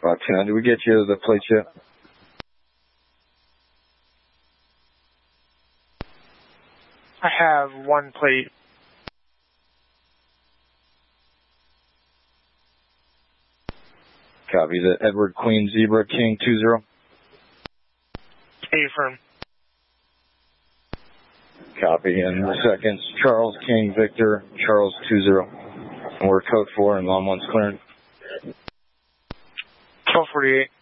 529, did we get you the plates yet? I have one plate. Copy. The Edward Queen Zebra King 20. Affirm. Copy. And the seconds, Charles King Victor, Charles 20. And we're code 4 and long one's clearing. 1248.